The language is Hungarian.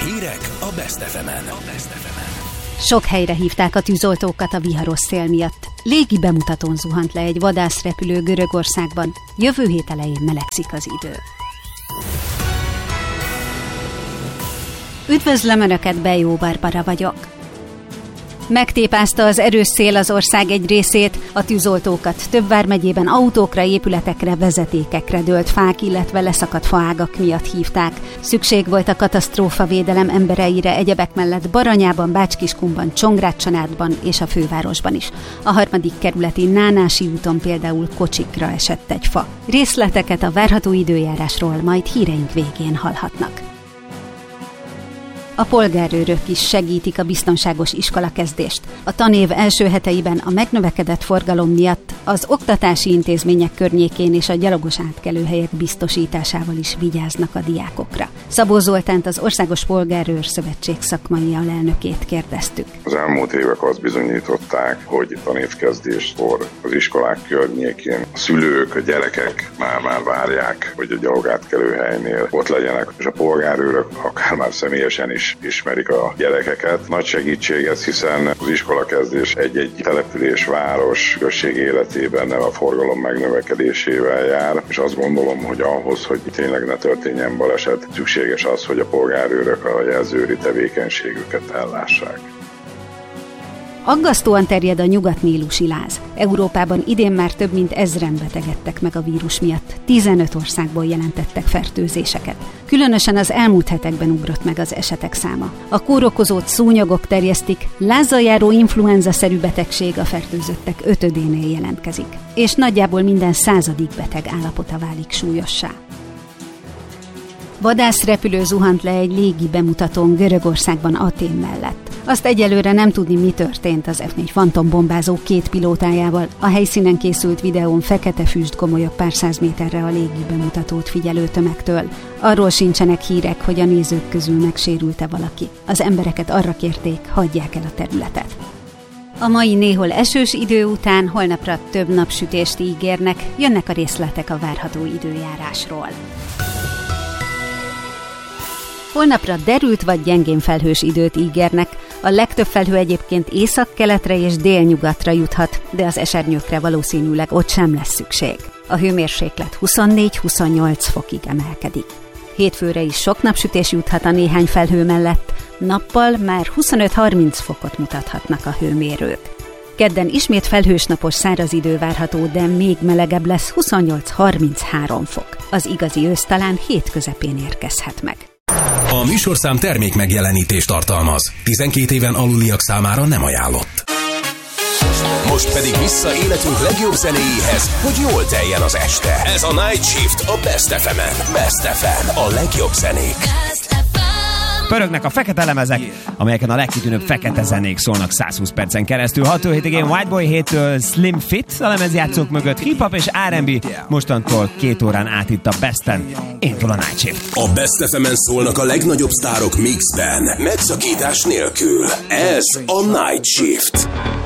Hírek a Best FM-en. Sok helyre hívták a tűzoltókat a viharos szél miatt. Légi bemutatón zuhant le egy vadászrepülő Görögországban. Jövő hét elején melegszik az idő. Üdvözlöm Önöket, Bejó Barbara vagyok. Megtépázta az erős szél az ország egy részét, a tűzoltókat több vármegyében autókra, épületekre, vezetékekre dőlt fák, illetve leszakadt faágak miatt hívták. Szükség volt a katasztrófavédelem embereire egyebek mellett Baranyában, Bács-Kiskunban, Csongrád-Csanádban és a fővárosban is. A 3. kerületi Nánási úton például kocsikra esett egy fa. Részleteket a várható időjárásról majd híreink végén hallhatnak. A polgárőrök is segítik a biztonságos iskolakezdést. A tanév első heteiben a megnövekedett forgalom miatt az oktatási intézmények környékén és a gyalogos átkelőhelyek biztosításával is vigyáznak a diákokra. Szabó Zoltánt, az Országos Polgárőr Szövetség szakmai alelnökét kérdeztük. Az elmúlt évek azt bizonyították, hogy tanévkezdéskor az iskolák környékén a szülők, a gyerekek már várják, hogy a gyalogátkelőhelynél ott legyenek, és a polgárőrök akár már személyesen is ismerik a gyerekeket. Nagy segítség ez, hiszen az iskolakezdés egy-egy település, város, község életében nem a forgalom megnövekedésével jár, és azt gondolom, hogy ahhoz, hogy tényleg ne történjen baleset, szükséges az, hogy a polgárőrök a jelzőri tevékenységüket ellássák. Aggasztóan terjed a nyugatnílusi láz. Európában idén már több mint 1000-en betegedtek meg a vírus miatt. 15 országból jelentettek fertőzéseket. Különösen az elmúlt hetekben ugrott meg az esetek száma. A kórokozót szúnyogok terjesztik, lázzal járó influenza-szerű betegség a fertőzöttek 5-énél jelentkezik. És nagyjából minden 100. beteg állapota válik súlyossá. Vadászrepülő zuhant le egy légi bemutatón Görögországban, Athén mellett. Azt egyelőre nem tudni, mi történt az F4 Phantom bombázó 2 pilótájával. A helyszínen készült videón fekete füst gomolyak pár száz méterre a légi bemutatót figyelő tömegtől. Arról sincsenek hírek, hogy a nézők közül megsérült-e valaki. Az embereket arra kérték, hagyják el a területet. A mai néhol esős idő után holnapra több napsütést ígérnek, jönnek a részletek a várható időjárásról. Holnapra derült vagy gyengén felhős időt ígérnek, a legtöbb felhő egyébként északkeletre és délnyugatra juthat, de az esernyőkre valószínűleg ott sem lesz szükség. A hőmérséklet 24-28 fokig emelkedik. Hétfőre is sok napsütés juthat a néhány felhő mellett, nappal már 25-30 fokot mutathatnak a hőmérők. Kedden ismét felhős napos száraz idő várható, de még melegebb lesz, 28-33 fok. Az igazi ősz talán hét közepén érkezhet meg. A műsorszám termék megjelenítést tartalmaz. 12 éven aluliak számára nem ajánlott. Most pedig vissza életünk legjobb zenéjéhez, hogy jól teljen az este. Ez a Night Shift a Best FM-en. Best FM, a legjobb zenék. Pörögnek a fekete lemezek, amelyeken a legkitűnőbb fekete zenék szólnak 120 percen keresztül. 6-től 7-ig Whiteboy 7-től Slim Fit a lemezjátszók mögött, hip-hop és R&B, mostantól 2 órán át itt a Besten. Indul a Night Shift. A Best FM-en szólnak a legnagyobb sztárok mixben, megszakítás nélkül. Ez a Night Shift.